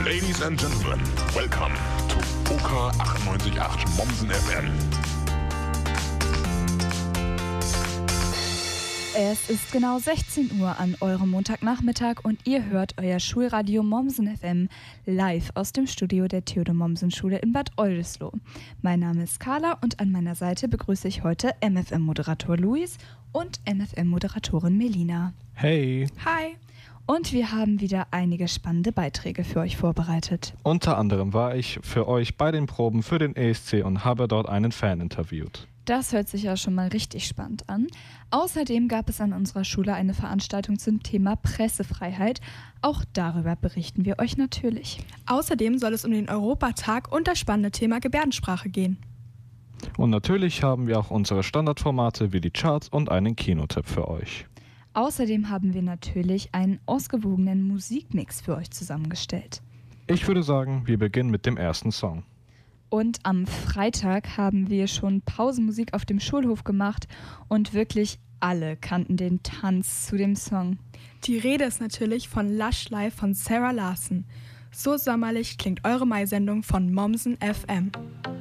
Ladies and gentlemen, welcome to OK 98.8 Mommsen FM. Es ist genau 16 Uhr an eurem Montagnachmittag und ihr hört euer Schulradio Mommsen FM live aus dem Studio der Theodor-Mommsen-Schule in Bad Oldesloe. Mein Name ist Carla und an meiner Seite begrüße ich heute MFM-Moderator Luis und MFM-Moderatorin Melina. Hey! Hi! Und wir haben wieder einige spannende Beiträge für euch vorbereitet. Unter anderem war ich für euch bei den Proben für den ESC und habe dort einen Fan interviewt. Das hört sich ja schon mal richtig spannend an. Außerdem gab es an unserer Schule eine Veranstaltung zum Thema Pressefreiheit. Auch darüber berichten wir euch natürlich. Außerdem soll es um den Europatag und das spannende Thema Gebärdensprache gehen. Und natürlich haben wir auch unsere Standardformate wie die Charts und einen Kinotipp für euch. Außerdem haben wir natürlich einen ausgewogenen Musikmix für euch zusammengestellt. Ich würde sagen, wir beginnen mit dem ersten Song. Und am Freitag haben wir schon Pausenmusik auf dem Schulhof gemacht und wirklich alle kannten den Tanz zu dem Song. Die Rede ist natürlich von Lush Live von Sarah Larson. So sommerlich klingt eure Mai-Sendung von Mommsen FM.